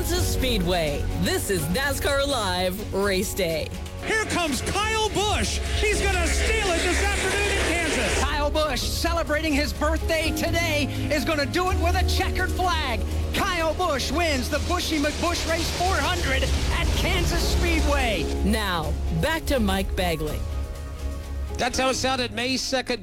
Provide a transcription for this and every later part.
Kansas Speedway. This is NASCAR Live Race Day. Here comes Kyle Busch. He's going to steal it this afternoon in Kansas. Kyle Busch, celebrating his birthday today, is going to do it with a checkered flag. Kyle Busch wins the Bushy McBusch Race 400 at Kansas Speedway. Now, back to Mike Bagley. That's how it sounded May 2nd,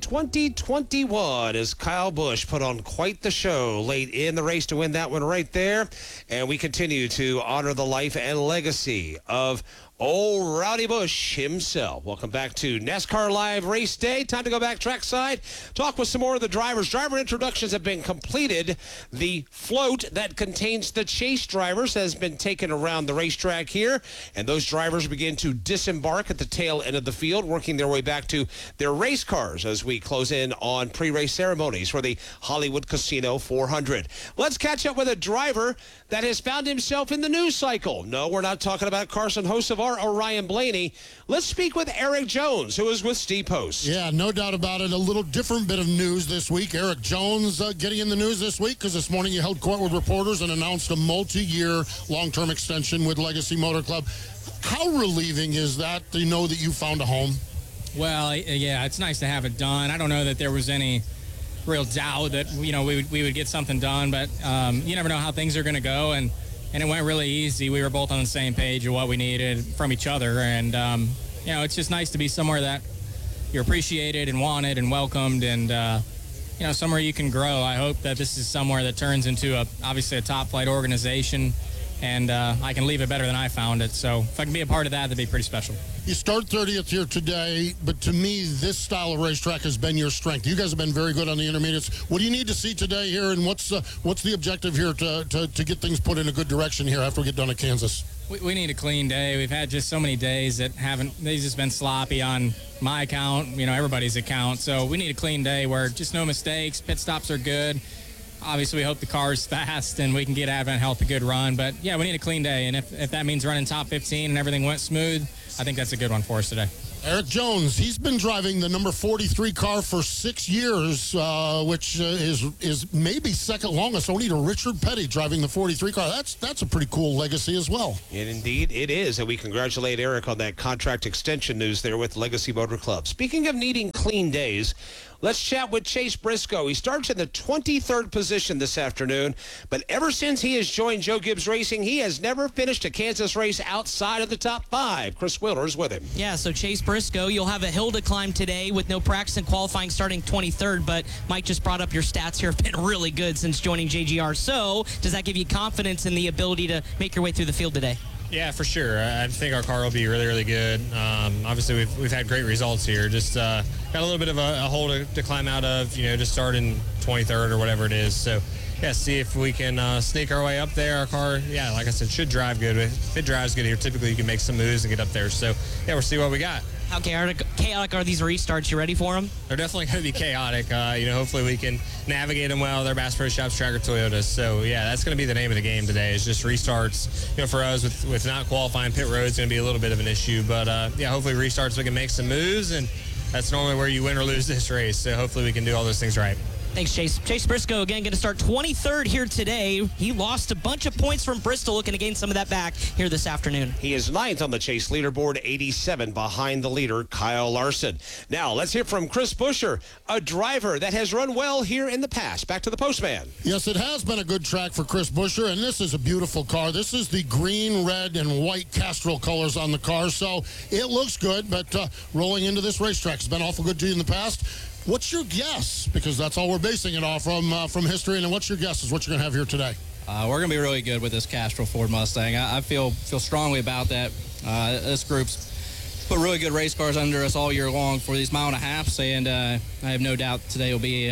2021, as Kyle Busch put on quite the show late in the race to win that one right there. And we continue to honor the life and legacy of old Rowdy Busch himself. Welcome back to NASCAR Live Race Day. Time to go back trackside, talk with some more of the drivers. Driver introductions have been completed. The float that contains the chase drivers has been taken around the racetrack here, and those drivers begin to disembark at the tail end of the field, working their way back to their race cars as we close in on pre-race ceremonies for the Hollywood Casino 400. Let's catch up with a driver that has found himself in the news cycle. No, we're not talking about Carson Hocevar or Ryan Blaney. Let's speak with Erik Jones, who is with Steve Post. Yeah, no doubt about it. A little different bit of news this week. Erik Jones getting in the news this week because this morning he held court with reporters and announced a multi-year long-term extension with Legacy Motor Club. How relieving is that to know that you found a home? Well, yeah, it's nice to have it done. I don't know that there was any real doubt that, we would get something done, but you never know how things are going to go, and it went really easy. We were both on the same page of what we needed from each other, and it's just nice to be somewhere that you're appreciated and wanted and welcomed, and somewhere you can grow. I hope that this is somewhere that turns into obviously a top flight organization, and I can leave it better than I found it. So if I can be a part of that, that'd be pretty special. You start 30th here today, but to me, this style of racetrack has been your strength. You guys have been very good on the intermediates. What do you need to see today here, and what's the objective here to get things put in a good direction here after we get done at Kansas? We need a clean day. We've had just so many days that they've just been sloppy on my account, everybody's account. So we need a clean day where just no mistakes, pit stops are good. Obviously, we hope the car's fast and we can get Advent Health a good run. But, yeah, we need a clean day. And if that means running top 15 and everything went smooth, I think that's a good one for us today. Erik Jones, he's been driving the number 43 car for 6 years, which is maybe second longest, only to Richard Petty driving the 43 car. That's a pretty cool legacy as well. And indeed it is, and we congratulate Erik on that contract extension news there with Legacy Motor Club. Speaking of needing clean days, let's chat with Chase Briscoe. He starts in the 23rd position this afternoon, but ever since he has joined Joe Gibbs Racing, he has never finished a Kansas race outside of the top 5. Chris Wheeler's with him. Yeah, so Chase Briscoe, you'll have a hill to climb today with no practice and qualifying starting 23rd, but Mike just brought up your stats here have been really good since joining JGR. So does that give you confidence in the ability to make your way through the field today? Yeah, for sure. I think our car will be really, really good. Obviously, we've had great results here. Just got a little bit of a hole to climb out of, just starting 23rd or whatever it is. So, yeah, see if we can sneak our way up there. Our car, yeah, like I said, should drive good. If it drives good here, typically you can make some moves and get up there. So, yeah, we'll see what we got. How chaotic are these restarts? You ready for them? They're definitely going to be chaotic. Hopefully we can navigate them well. They're Bass Pro Shops Tracker Toyotas. So, yeah, that's going to be the name of the game today is just restarts. For us, with not qualifying, pit road's going to be a little bit of an issue. But, hopefully restarts, we can make some moves, and that's normally where you win or lose this race. So, hopefully we can do all those things right. Thanks, Chase. Chase Briscoe, again, going to start 23rd here today. He lost a bunch of points from Bristol, looking to gain some of that back here this afternoon. He is 9th on the Chase leaderboard, 87 behind the leader, Kyle Larson. Now, let's hear from Chris Buescher, a driver that has run well here in the past. Back to the postman. Yes, it has been a good track for Chris Buescher, and this is a beautiful car. This is the green, red, and white Castrol colors on the car, so it looks good, but rolling into this racetrack has been awful good to you in the past. What's your guess? Because that's all we're basing it off from history. And what's your guess is what you're going to have here today? We're going to be really good with this Castrol Ford Mustang. I feel strongly about that. This group's put really good race cars under us all year long for these mile and a halves, and I have no doubt today will be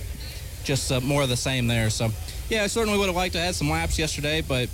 just more of the same there. So, yeah, I certainly would have liked to add some laps yesterday, but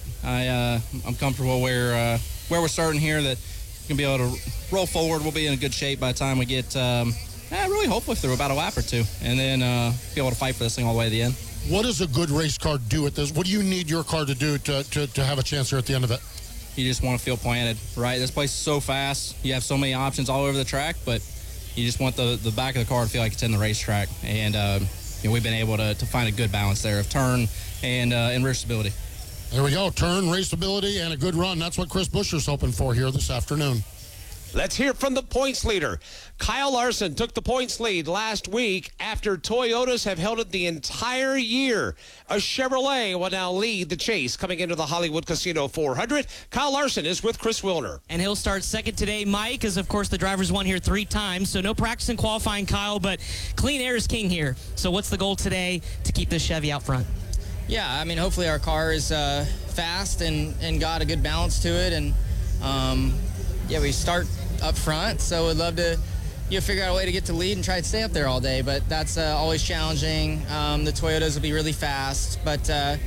I'm comfortable where we're starting here that we can be able to roll forward. We'll be in a good shape by the time we get really hopefully through about a lap or two, and then be able to fight for this thing all the way to the end. What does a good race car do at this? What do you need your car to do to have a chance here at the end of it? You just want to feel planted, right? This place is so fast. You have so many options all over the track, but you just want the back of the car to feel like it's in the racetrack. And we've been able to find a good balance there of turn and rear stability. There we go. Turn, raceability, and a good run. That's what Chris Buescher's hoping for here this afternoon. Let's hear from the points leader. Kyle Larson took the points lead last week after Toyotas have held it the entire year. A Chevrolet will now lead the chase coming into the Hollywood Casino 400. Kyle Larson is with Chris Wilner. And he'll start second today, Mike, as of course the driver's won here 3 times. So no practice in qualifying, Kyle, but clean air is king here. So what's the goal today to keep this Chevy out front? Yeah, I mean, hopefully our car is fast and got a good balance to it. And, we start up front, so we'd love to figure out a way to get to lead and try to stay up there all day. But that's always challenging. The Toyotas will be really fast, but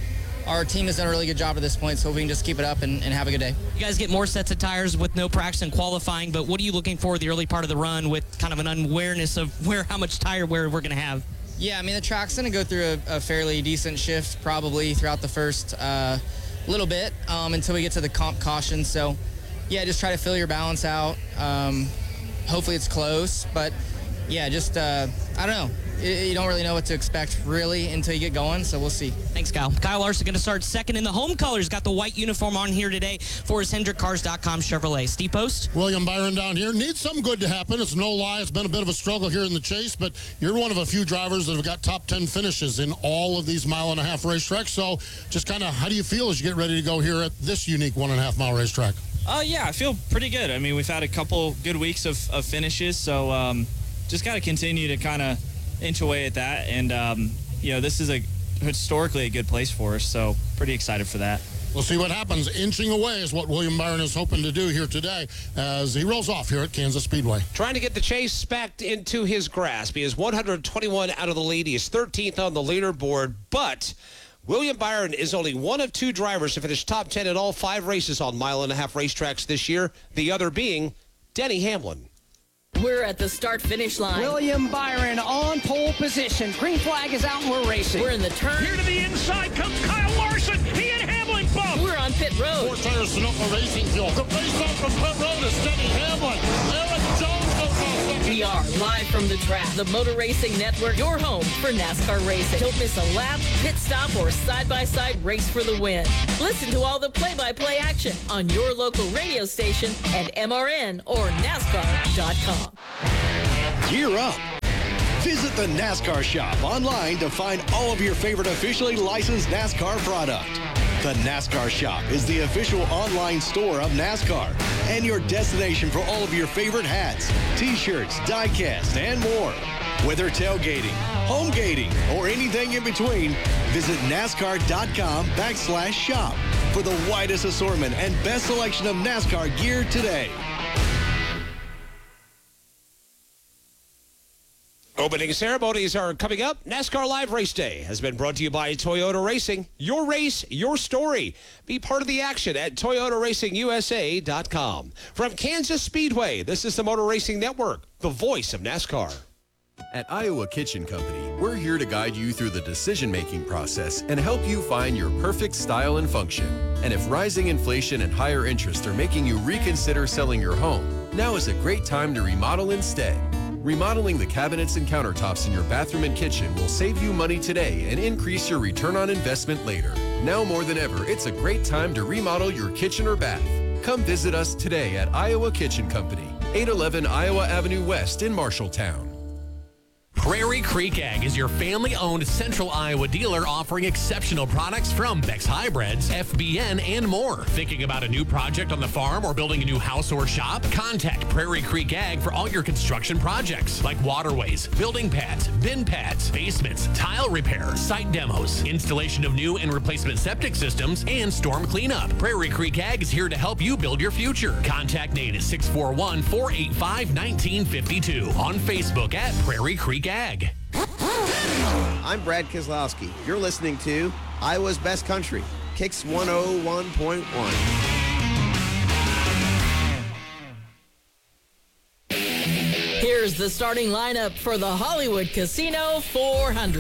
our team has done a really good job at this point, so we can just keep it up and have a good day. You guys get more sets of tires with no practice in qualifying, but what are you looking for the early part of the run with kind of an unawareness of how much tire wear we're going to have? Yeah, I mean, the track's going to go through a fairly decent shift probably throughout the first little bit until we get to the comp caution. So, yeah, just try to fill your balance out. Hopefully it's close, but, yeah, just, I don't know. You don't really know what to expect, really, until you get going, so we'll see. Thanks, Kyle. Kyle Larson going to start second in the home colors. Got the white uniform on here today for his HendrickCars.com Chevrolet. Steve Post? William Byron down here. Needs something good to happen. It's no lie. It's been a bit of a struggle here in the chase, but you're one of a few drivers that have got top 10 finishes in all of these mile-and-a-half racetracks. So just kind of how do you feel as you get ready to go here at this unique 1.5-mile racetrack? Yeah, I feel pretty good. I mean, we've had a couple good weeks of finishes, so just got to continue to kind of inch away at that. And, this is historically a good place for us, so pretty excited for that. We'll see what happens. Inching away is what William Byron is hoping to do here today as he rolls off here at Kansas Speedway. Trying to get the chase back into his grasp. He is 121 out of the lead. He is 13th on the leaderboard, but William Byron is only one of 2 drivers to finish top 10 in all 5 races on mile-and-a-half racetracks this year, the other being Denny Hamlin. We're at the start-finish line. William Byron on pole position. Green flag is out and we're racing. We're in the turn. Here to the inside comes Kyle Larson. He and Hamlin bump. We're on pit road. 4 tires Sonoma Racing Fuel. The race off from pit road is Denny Hamlin. Eric Jones goes off. We are live from the track. The Motor Racing Network, your home for NASCAR racing. Don't miss a lap, pit stop, or side-by-side race for the win. Listen to all the play-by-play action on your local radio station at MRN or NASCAR.com. Gear up. Visit the NASCAR shop online to find all of your favorite officially licensed NASCAR product. The NASCAR shop is the official online store of NASCAR and your destination for all of your favorite hats, t-shirts, diecast, and more. Whether tailgating, home gating, or anything in between, visit NASCAR.com/shop for the widest assortment and best selection of NASCAR gear today. Opening ceremonies are coming up. NASCAR Live Race Day has been brought to you by Toyota Racing. Your race, your story. Be part of the action at ToyotaRacingUSA.com. From Kansas Speedway, this is the Motor Racing Network, the voice of NASCAR. At Iowa Kitchen Company, we're here to guide you through the decision-making process and help you find your perfect style and function. And if rising inflation and higher interest are making you reconsider selling your home, now is a great time to remodel instead. Remodeling the cabinets and countertops in your bathroom and kitchen will save you money today and increase your return on investment later. Now more than ever, it's a great time to remodel your kitchen or bath. Come visit us today at Iowa Kitchen Company, 811 Iowa Avenue West in Marshalltown. Prairie Creek Ag is your family-owned Central Iowa dealer offering exceptional products from Beck's Hybrids, FBN, and more. Thinking about a new project on the farm or building a new house or shop? Contact Prairie Creek Ag for all your construction projects like waterways, building pads, bin pads, basements, tile repair, site demos, installation of new and replacement septic systems, and storm cleanup. Prairie Creek Ag is here to help you build your future. Contact Nate at 641-485-1952 on Facebook at Prairie Creek Ag. I'm Brad Keselowski. You're listening to Iowa's Best Country, Kicks 101.1. Here's the starting lineup for the Hollywood Casino 400.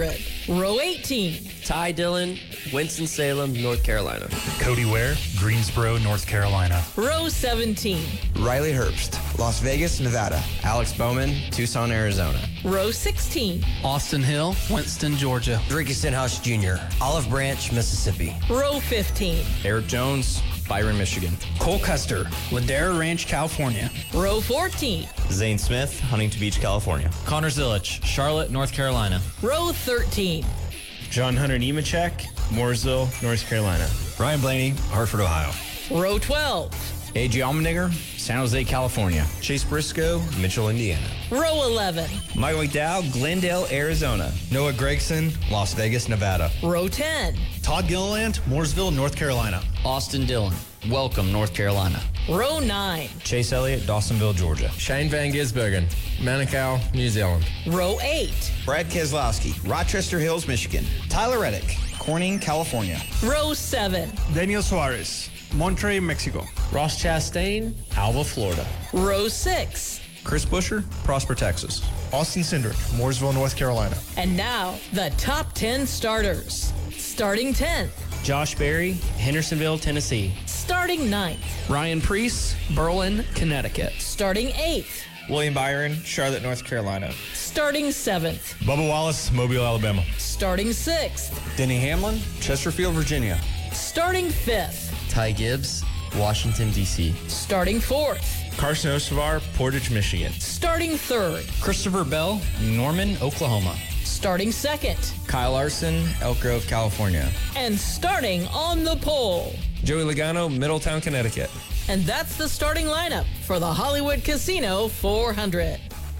Row 18. Ty Dillon, Winston-Salem, North Carolina. Cody Ware, Greensboro, North Carolina. Row 17. Riley Herbst, Las Vegas, Nevada. Alex Bowman, Tucson, Arizona. Row 16. Austin Hill, Winston, Georgia. Ricky Stenhouse Jr., Olive Branch, Mississippi. Row 15. Eric Jones, Byron, Michigan. Cole Custer, Ladera Ranch, California. Row 14. Zane Smith, Huntington Beach, California. Connor Zilich, Charlotte, North Carolina. Row 13. John Hunter Nemechek, Mooresville, North Carolina. Ryan Blaney, Hartford, Ohio. Row 12. A.J. Allmendinger, San Jose, California. Chase Briscoe, Mitchell, Indiana. Row 11. Michael McDowell, Glendale, Arizona. Noah Gregson, Las Vegas, Nevada. Row 10. Todd Gilliland, Mooresville, North Carolina. Austin Dillon, Welcome, North Carolina. Row 9. Chase Elliott, Dawsonville, Georgia. Shane Van Gisbergen, Manukau, New Zealand. Row 8. Brad Keselowski, Rochester Hills, Michigan. Tyler Reddick, Corning, California. Row 7. Daniel Suarez, Monterrey, Mexico. Ross Chastain, Alva, Florida. Row 6. Chris Buescher, Prosper, Texas. Austin Cindric, Mooresville, North Carolina. And now, the top 10 starters. Starting 10th. Josh Berry, Hendersonville, Tennessee. Starting 9th. Ryan Preece, Berlin, Connecticut. Starting 8th. William Byron, Charlotte, North Carolina. Starting 7th. Bubba Wallace, Mobile, Alabama. Starting 6th. Denny Hamlin, Chesterfield, Virginia. Starting 5th. Ty Gibbs, Washington, D.C. Starting 4th. Carson Ostovar, Portage, Michigan. Starting 3rd. Christopher Bell, Norman, Oklahoma. Starting 2nd. Kyle Larson, Elk Grove, California. And starting on the pole. Joey Logano, Middletown, Connecticut. And that's the starting lineup for the Hollywood Casino 400.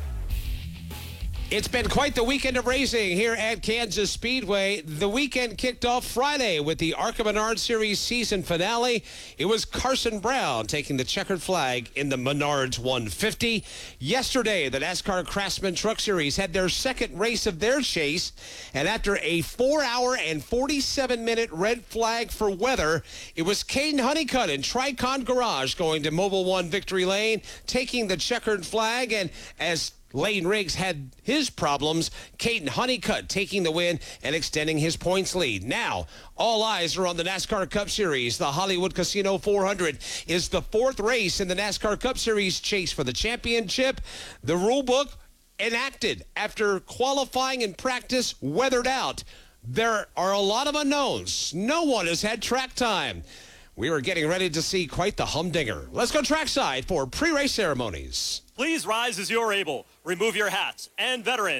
It's been quite the weekend of racing here at Kansas Speedway. The weekend kicked off Friday with the ARCA Menard Series season finale. It was Carson Brown taking the checkered flag in the Menards 150. Yesterday, the NASCAR Craftsman Truck Series had their second race of their chase, and after a 4-hour and 47-minute red flag for weather, it was Caden Honeycutt in Tricon Garage going to Mobil 1 Victory Lane, taking the checkered flag, and as Lane Riggs had his problems, Caden Honeycutt taking the win and extending his points lead. Now, all eyes are on the NASCAR Cup Series. The Hollywood Casino 400 is the fourth race in the NASCAR Cup Series chase for the championship. The rule book enacted after qualifying and practice weathered out. There are a lot of unknowns. No one has had track time. We are getting ready to see quite the humdinger. Let's go trackside for pre-race ceremonies. Please rise as you're able. Remove your hats. And veterans,